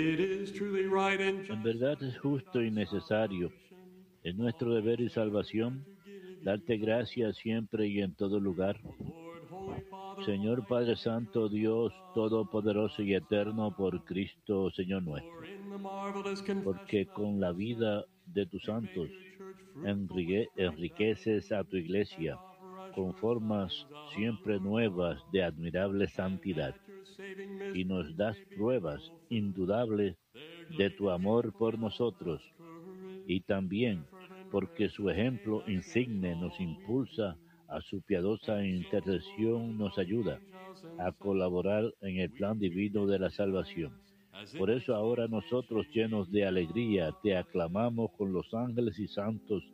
En verdad es justo y necesario, es nuestro deber y salvación, darte gracias siempre y en todo lugar. Señor Padre Santo, Dios Todopoderoso y Eterno, por Cristo, Señor nuestro, porque con la vida de tus santos enriqueces a tu iglesia, con formas siempre nuevas de admirable santidad, y nos das pruebas indudables de tu amor por nosotros, y también porque su ejemplo insigne nos impulsa a su piadosa intercesión, nos ayuda a colaborar en el plan divino de la salvación. Por eso ahora nosotros, llenos de alegría, te aclamamos con los ángeles y santos